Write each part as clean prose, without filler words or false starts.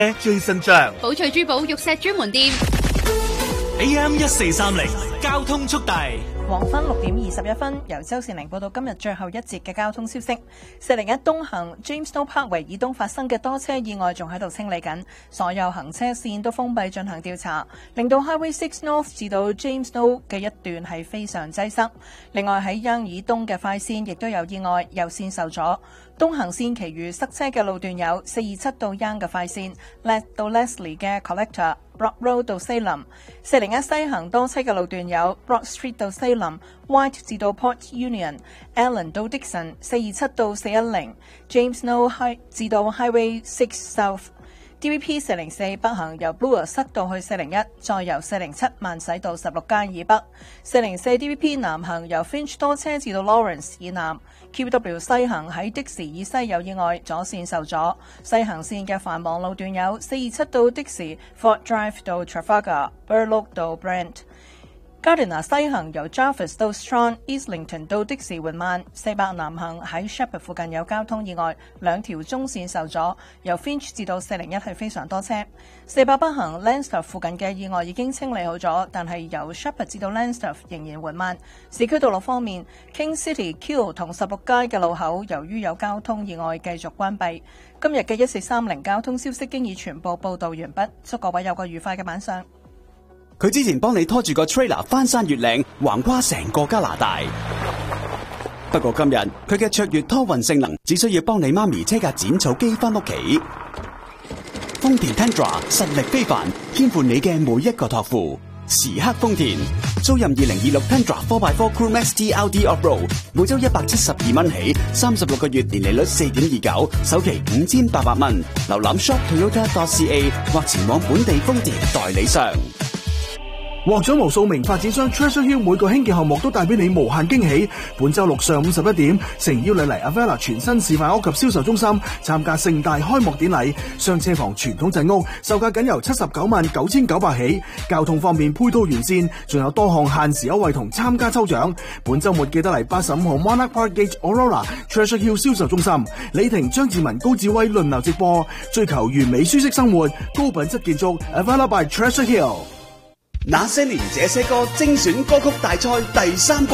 最新章， 寶翠珠寶玉石專門店 AM 1430交通速遞。 黃昏6點21分，由周善玲報道今日最後一節嘅交通消息。401東行 Jamestown Parkway 以東發生嘅多車意外仲喺度清理緊，所有行車線都封閉進行調查，令到 Highway 6 North 至到 Jamestown 嘅一段係非常擠塞。另外喺 Yonge 以東嘅快線亦都有意外，右線受阻。東行線其餘塞車嘅路段有427到 Yonge 嘅快線 ，Let 到 Leslie 嘅 Collector。Brock Road 到 Salem，401西行多車嘅路段有 Broad Street 到 Salem、White 至到 Port Union、Allen 到 Dixon，427到410，Jamestown High 至到 Highway 6 South。DVP 404北行由 Bloor 塞到去401，再由407慢駛到16街以北。404 DVP 南行由 Finch 多車至到 Lawrence 以南。QW 西行喺的士以西有意外，左線受阻。西行線嘅繁忙路段有427到的士、Fort Drive 到 Trafalgar、Burloak 到 Brent。Gardiner 西行由 Jarvis 到 Strong、Islington 到的士緩慢。400南行喺 Shepherd 附近有交通意外，兩條中線受阻，由 Finch 至到401係非常多車。400北行 Landstorf 附近嘅意外已經清理好咗，但係由 Shepherd 至到 Landstorf 仍然緩慢。市區道路方面 ，King City、Keele 同16街嘅路口由於有交通意外繼續關閉。今日嘅1430交通消息經已全部報導完畢，祝各位有個愉快嘅晚上。 佢之前幫你拖住個 trailer 翻山越嶺，橫跨成個加拿大。不過今日佢嘅卓越拖運性能，只需要幫你媽咪車架剪草機翻屋企。豐田 Tundra 實力非凡，牽負你嘅每一個託付。時刻豐田，租任2026 Tundra 4x4 Crew Max TLD Off-Road， 每周172蚊起，36個月年利率4.29%，首期5800蚊。瀏覽 shoptoyota.ca 或前往本地豐田代理商。 獲獎無數名發展商 Treasure Hill 每個興建項目都帶俾你無限驚喜。本周六上午11點，誠邀你嚟 Avella 全新示範屋及銷售中心參加盛大開幕典禮。雙車房傳統陣屋售價僅由799900起。交通方面配套完善，仲有多項限時優惠同參加抽獎。本周末記得嚟85號 Monarch Park Gate Aurora Treasure Hill 銷售中心，李婷、張志文、高志威輪流直播，追求完美舒適生活，高品質建築 Avella by Treasure Hill。 那些年這些歌精選歌曲大賽第3季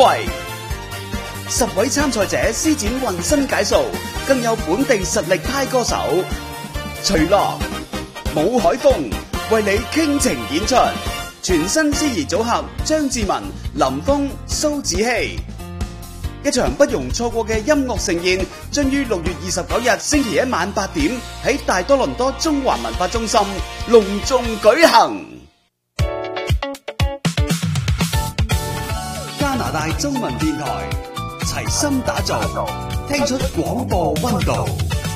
，10位參賽者施展渾身解數，更有本地實力派歌手徐樂、武海峰為你傾情演出，全新司儀組合張志文、林峰、蘇子希，一場不容錯過嘅音樂盛宴，將於6月29日星期一晚8點喺大多倫多中環文化中心隆重舉行。加拿大中文電台齊心打造，聽出廣播溫度。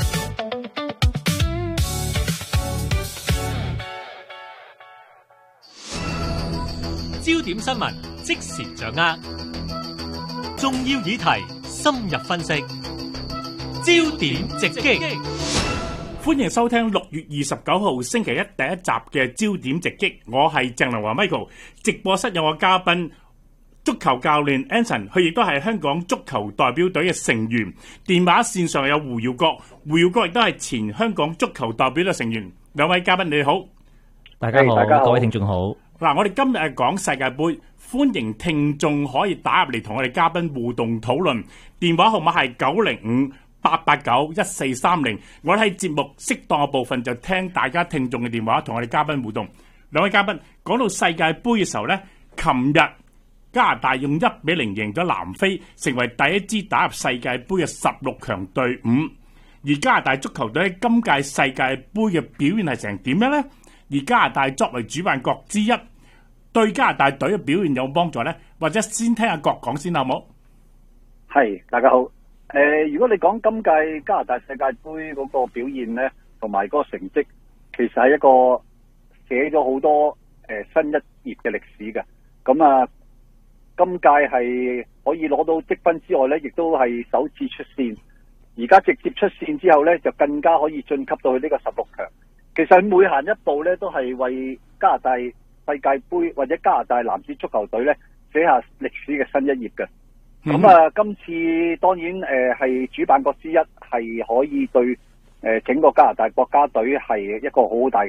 焦點新聞即時掌握，重要議題深入分析，焦點直擊。 歡迎收聽6月29號星期一第一集嘅焦點直擊，我係鄭能華 Michael， 直播室有個嘉賓。足球教練 Anson， 佢亦都係香港足球代表隊嘅成員。電話線上有胡耀國，胡耀國亦都係前香港足球代表隊成員。兩位嘉賓你好， 大家好，各位聽眾好。 嗱，我哋今日係講世界盃，歡迎聽眾可以打入嚟同我哋嘉賓互動討論。電話號碼係905-889-1430。我哋喺節目適當嘅部分就聽大家聽眾嘅電話，同我哋嘉賓互動。兩位嘉賓講到世界盃嘅時候呢，琴日加拿大用1-0贏咗南非，成為第一支打入世界盃嘅16強隊伍。而加拿大足球隊喺今屆世界盃嘅表現係成點樣呢？而加拿大作為主辦國之一，對加拿大隊嘅表現有冇幫助呢？或者先聽阿國講先好冇？ 係，大家好。如果你講今屆加拿大世界盃嗰個表現呢，同埋嗰個成績，其實係一個寫咗好多新一頁嘅歷史嘅。咁啊〜今屆係可以攞到積分之外呢，亦都係首次出線。而家直接出線之後呢，就更加可以晉級到去呢個16強。其實每行一步呢，都係為加拿大世界盃或者加拿大男子足球隊呢寫下歷史嘅新一頁嘅。咁啊，今次當然係主辦國之一，係可以對整個加拿大國家隊係一個好大